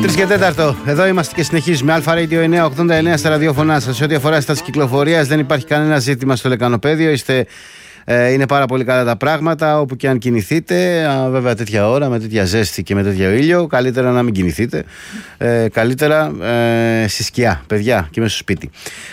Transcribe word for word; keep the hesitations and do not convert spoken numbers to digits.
τρεις και τέταρτο, εδώ είμαστε και συνεχίζουμε. Αλφα Radio εννιακόσια ογδόντα εννέα στα ραδιόφωνά σας. Σε ό,τι αφορά στάση κυκλοφορίας, δεν υπάρχει κανένα ζήτημα στο λεκανοπέδιο. Είστε, ε, είναι πάρα πολύ καλά τα πράγματα όπου και αν κινηθείτε. Α, βέβαια, τέτοια ώρα, με τέτοια ζέστη και με τέτοιο ήλιο, καλύτερα να μην κινηθείτε. Ε, καλύτερα ε, στη σκιά, παιδιά, και μέσα στο σπίτι.